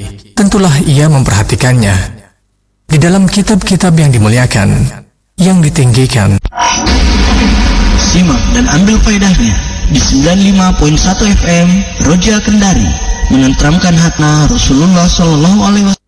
tentulah ia memperhatikannya. Di dalam kitab-kitab yang dimuliakan, yang ditinggikan. Simak dan ambil faedahnya di 95.1 FM Roja Kendari, menenteramkan hati Rasulullah SAW.